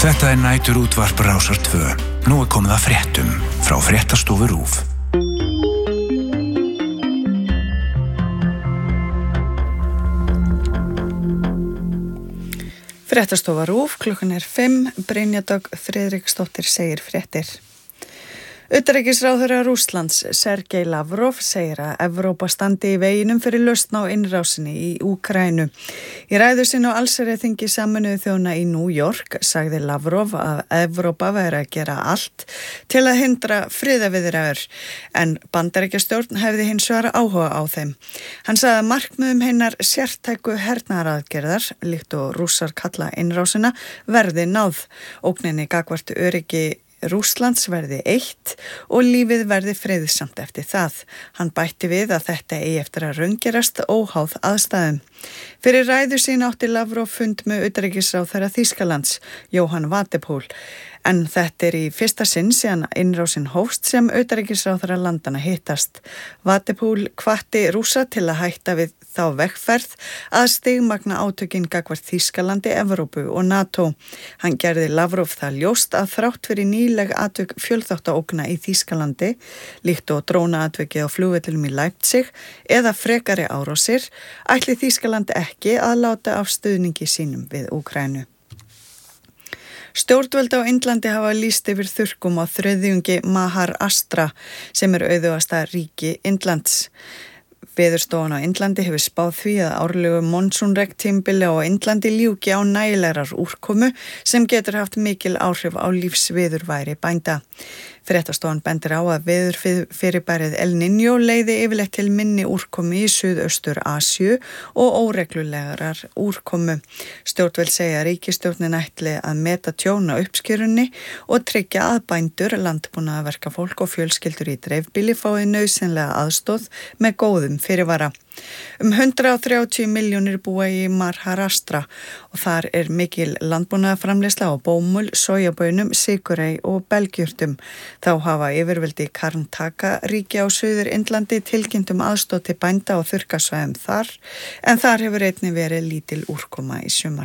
Þetta nætur útvarp Rásar 2. Nú komið að fréttum frá fréttastofu RÚV. Fréttastofa RÚV, klukkan 5, Brynja Dögg Friðriksdóttir segir fréttir. Utanríkisráðherra Rússlands, Sergej Lavrov, segir að Evrópa standi í veginum fyrir lausn á innrásinni í Úkraínu. Í ræðu sinni á allsherjarþingi Sameinuðu þjóðanna í New York sagði Lavrov að Evrópa væri að gera allt til að hindra friðarviðræður, en Bandaríkjastjórn hefði hins vegar áhuga á þeim. Hann sagði að markmiðum hinnar sértæku hernaðaraðgerðar, líkt og Rússar kalla innrásina, verði náð. Ógninni gagnvart öryggi Rússlands verði eitt og lífið verði friðsamt eftir það. Hann bætti við að þetta eigi eftir að raungerast óháð aðstæðum. Fyrir ræðu sín átti Lavrov fund með utanríkisráðherra Þýskalands, Johann Wadephul, en þetta í fyrsta sinn síðan innrásin hófst sem utanríkisráðherra landana hittast. Wadephul hvatti Rússa til að hætta við þá vegferð að stigmagna átökin gagnvart Þýskalandi, Evrópu og NATO. Hann gerði Lavrov það ljóst að þrátt fyrir nýleg atvik fjölþáttaógna í Þýskalandi, líkt og drónaatviki á flugvellinum í Leipzig eða frekari árásir, ætli Þýskaland ekki að láta af stuðningi sínum við Úkraínu. Stjórnvöld á Indlandi hafa lýst yfir þurrkum á þriðjungi Maharashtra sem auðugasta ríki Indlands. Veðurstofan á Indlandi hefur spáð því að árlegu monsúnregntímabili á Indlandi ljúki á nægilegrar úrkomu sem getur haft mikil áhrif á lífsviðurværi bænda. Fréttastofan bendir á að veðurfyrirbærið El Niño leiði yfirleitt til minni úrkomu í Suðaustur Asíu og óreglulegar úrkomu. Stjórnvöld segja að ríkisstjórnin ætli að meta tjón á uppskýrunni og tryggja að bændur, landbúnaðarverkafólk og fjölskyldur í dreifbýli fái nauðsynlega aðstoð með góðum fyrirvara. 130 milljónir búa í Maharashtra og þar mikil landbúnaðarframleiðsla á bómull, sojabaunum, sykurey og belgjurtum. Þá hafa yfirvöldi Karnataka ríki á Suður Indlandi tilkynnt aðstoð til bænda og þurrkasvæðum þar, en þar hefur einnig verið lítil úrkoma í sumar.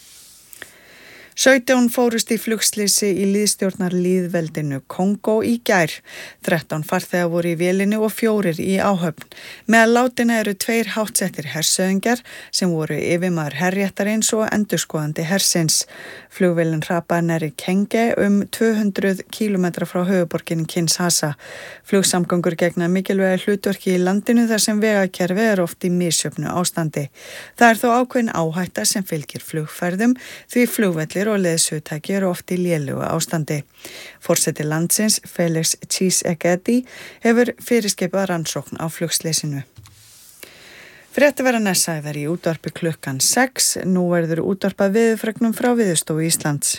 17 fórust í flugslysi í lýðstjórnarlýðveldinu Kongó í gær. 13 farþegar voru í vélinni og 4 í áhöfn. Meðal látinna eru 2 háttsettir hershöfðingjar sem voru yfirmaður herréttarins og endurskoðandi hersins. Flugvélin hrapaði nærri Kenge 200 kílómetra frá höfuðborginni Kinshasa. Flugsamgöngur gegna mikilvæga hlutverki í landinu þar sem vegakerfið oft í misjöfnu ástandi. Það þó ákveðin áhætta sem fylgir flugferðum því flugvellir og leiðsögutæki eru oft í lélegu ástandi. Forseti landsins, Felix Tshisekedi, hefur fyrirskipað rannsókn á flugslysinu. Fréttir verða næstsagðar í útvarpi klukkan 6. Nú verður útvarpað veðurfregnum frá Veðurstofu Íslands.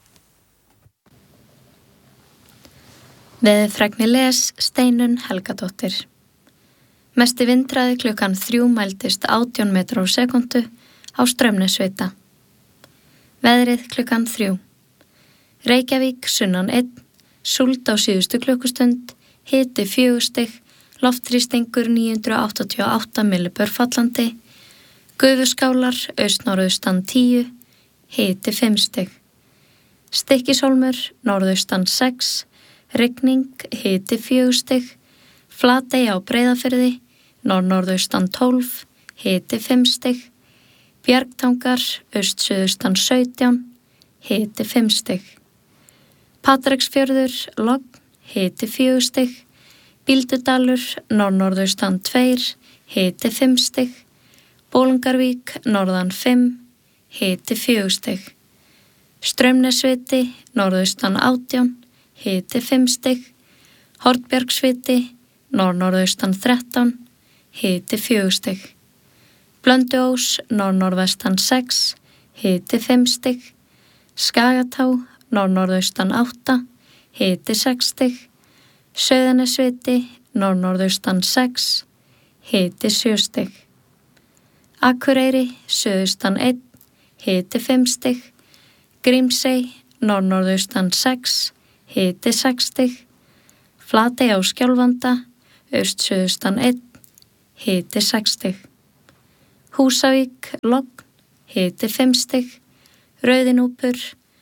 Veðurfregni les Steinunn Helgadóttir. Mesti vindhraði klukkan 3 mældist 18 metrar á sekúndu á Straumnesvita. Veðrið klukkan 3. Reykjavík sunnan 1, súld á síðustu klukkustund, hiti 4 stig, loftþrýstingur 988 millibör fallandi, Gufuskálar austnorðaustan 10, hiti 5 stig. Stykkishólmur norðaustan 6, rigning hiti 4 stig, Flatey á Breiðafirði norðaustan 12, hiti 5 stig. Bjargtangar, austsuðaustan 17, hiti 5 stig. Patreksfjörður, logn, hiti 4 stig. Bíldudalur, norðaustan 2, hiti 5 stig. Bolungarvík, norðan 5, hiti 4 stig. Straumnesviti, norðaustan 18, hiti 5 stig. Hornbjargsviti, norðaustan 13, hiti 4 stig. Blönduós, norðvestan 6, hiti 5 stig. Skagatá, norðaustan 8, hiti 6 stig. Sauðanesviti, norðaustan 6, hiti 7 stig. Akureyri, suðaustan 1, hiti 5 stig. Grímsey, norðaustan 6, hiti 6 stig. Flatey á Skjálfanda, austsuðaustan 1, hiti 6 stig. Húsavík, logn, hiti 5 stig. Rauðinúpur,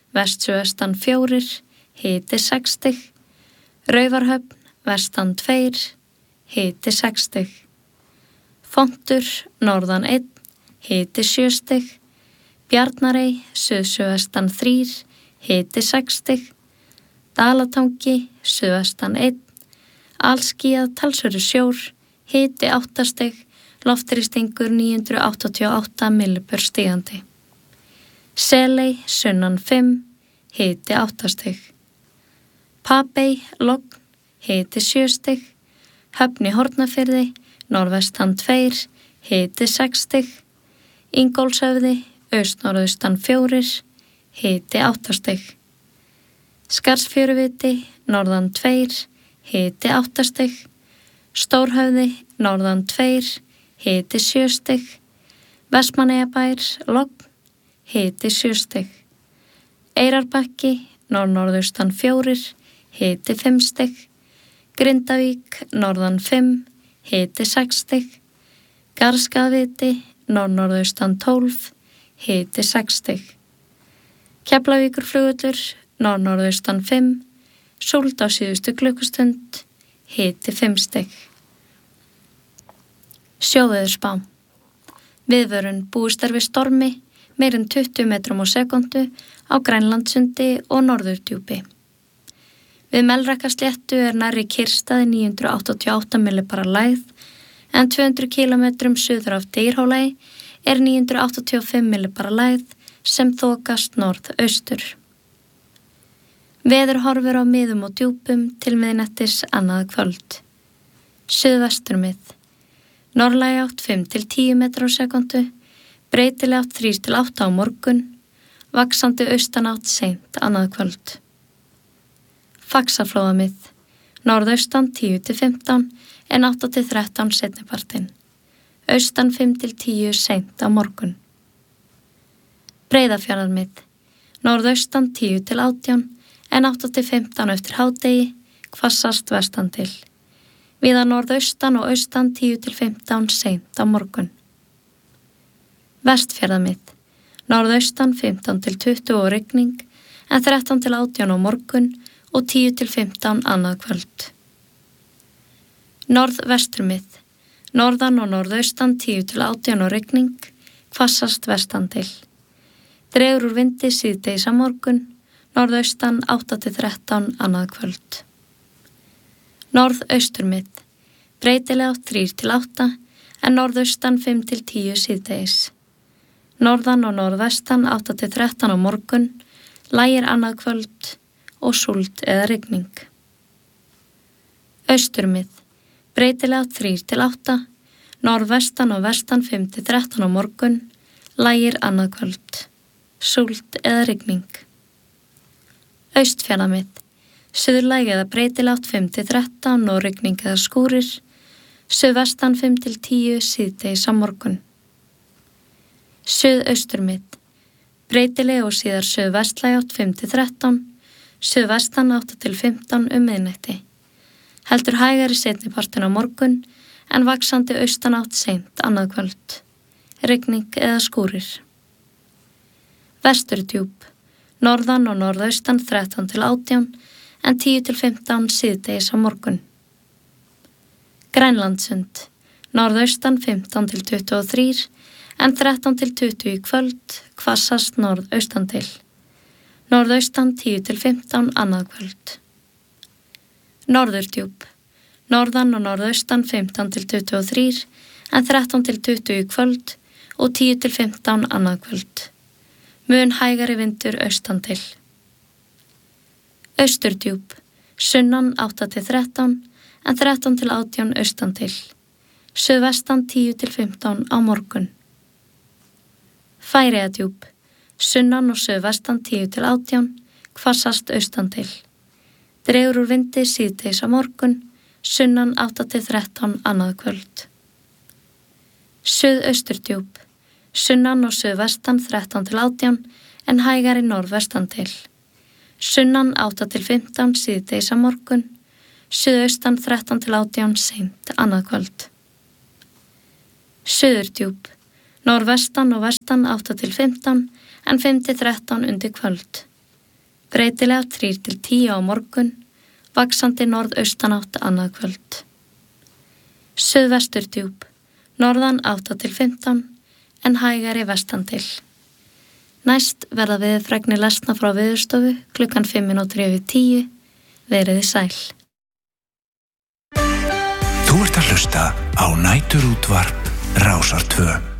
vest-suðvestan 4, hiti 6 stig. Raufarhöfn, vestan 2, hiti 6 stig. Fontur, norðan 1, hiti 7 stig. Bjarnarey, suð-suðvestan 3, hiti 6 stig. Dalatangi, suðvestan 1, alskýjað talsverður sjór, hiti 8 stig, loftþrýstingur 988 millibör stigandi. Seley, sunnan 5, hiti 8 stig. Papey, logn, hiti 7 stig. Höfn í Hornafirði, norðvestan 2, hiti 6 stig. Ingólfshöfði, austnorðaustan 4, hiti 8 stig. Skarðsfjöruviti, norðan 2, hiti 8 stig. Stórhöfði, norðan 2, hiti 7 stig. Vestmannaeyjabær, logn, hiti 7 stig. Eyrarbakki, norðnorðaustan 4, hiti 5 stig. Grindavík, norðan 5, hiti 6 stig. Garðskaðviti, norðnorðaustan 12, hiti 6 stig. Keflavíkurflugvöllur, norðnorðaustan 5, súld á síðustu klukkustund, hiti 5 stig. Sjóveðurspá. Viðvörun, búist við stormi, meir en 20 metrum á sekundu á Grænlandssundi og Norðurdjúpi. Við Melrakkasléttu nærri Kyrstaði 988 millibara lægð, en 200 kilometrum suður af Dyrhólaey 985 millibara lægð sem þokast norðaustur. Veður horfir á miðum og djúpum til miðnættis annað kvöld. Suðvesturmið. Norðlæg átt 5 til 10 metrar á sekundu, breytileg átt 3 til 8 á morgun, vaxandi austanátt seint annað kvöld. Faxaflóamið. Norðaustan 10 til 15 en 8 til 13 seinnipartinn. Austan 5 til 10 seint á morgun. Breiðafjarðarmið. Norðaustan 10 til 18 en 8 til 15 eftir hádegi, hvassast vestan til. Víða norðaustan og austan 10 til 15 seint á morgun. Vestfjarðarmið. Norðaustan 15 til 20 og rigning, en 13 til 18 á morgun og 10 til 15 annað kvöld. Norðvesturmið. Norðan og norðaustan 10 til 18 og rigning, hvassast vestan til. Dregur úr vindi síðdegis á morgun, norðaustan 8 til 13 annað kvöld. Norðausturmið. Breytileg átt 3 til 8 en norðaustan 5 til 10 síðdegis. Norðan og norðvestan 8 til 13 á morgun, lægir annað kvöld og súld eða rigning. Austurmið. Breytileg átt 3 til 8, norðvestan og vestan 5 til 13 á morgun, lægir annað kvöld, súld eða rigning. Austfjarðarmið. Suðurlæg eða breytileg átt 5 til 13 og rigning eða skúrir, suðvestan 5 til 10 síðdegis á morgun. Suðausturmið. Breytileg og síðar suðvestlæg átt 5 til 13, suðvestan 8 til 15 miðnætti. Heldur hægari seinnipartinn á morgun en vaxandi austanátt seint annað kvöld. Rigning eða skúrir. Vesturdjúp. Norðan og norðaustan 13 til 18 en 10 til 15 síðdegis á morgun. Grænlandssund. Norðaustan 15 til 23 en 13 til 20 í kvöld, hvassast norðaustan til. Norðaustan 10 til 15 annað kvöld. Norðurdjúp. Norðan og norðaustan 15 til 23 en 13 til 20 í kvöld og 10 til 15 annað kvöld. Mun hægari vindur austan til. Austurdjúp. Sunnan 8 til 13 en 13 til 18 austan til. Suðvestan 10 til 15 á morgun. Færeyjadjúp. Sunnan og suðvestan 10 til 18, hvassast austan til. Dregur úr vindi síðdegis á morgun, sunnan 8 til 13 annað kvöld. Suðausturdjúp. Sunnan og suðvestan 13 til 18 en hægari norðvestan til. Sunnan 8 til 15 síðdegis á morgun, suðaustan 13 til 18 seint annað kvöld. Suðurdjúp. Norðvestan og vestan 8 til 15 en 5 til 13 undir kvöld. Breytilega 3 til 10 á morgun, vaxandi norðaustanátt annað kvöld. Suðvesturdjúp, norðan 8 til 15, en hægari vestan til. Næst verða veðurfregnir lesna frá Veðurstofu klukkan 5:10, veriði sæl. Þú ert að hlusta á Næturútvarp Rásar 2.